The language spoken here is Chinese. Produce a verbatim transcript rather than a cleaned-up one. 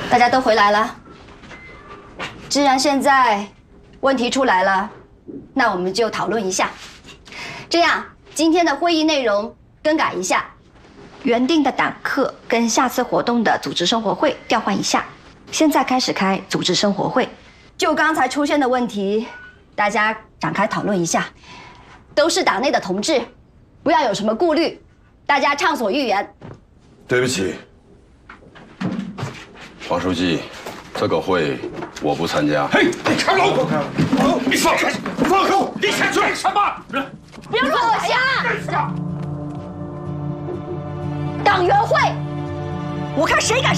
大家都回来了。既然现在问题出来了，那我们就讨论一下。这样，今天的会议内容更改一下，原定的党课跟下次活动的组织生活会调换一下。现在开始开组织生活会，就刚才出现的问题，大家展开讨论一下。都是党内的同志，不要有什么顾虑，大家畅所欲言。 对不起，王书记，这个会我不参加。 嘿，你开门！你放开！放开！你先做什么？ 不要乱来呀！党员会，我看谁敢。